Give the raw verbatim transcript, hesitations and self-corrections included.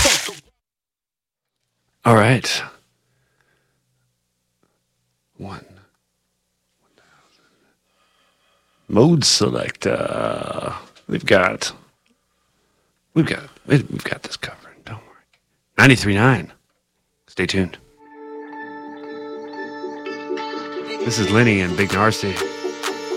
All right. One. Mode selector. We've got. We've got. We've got this covered. Don't worry. ninety-three point nine. Stay tuned. This is Lenny and Big Narcy.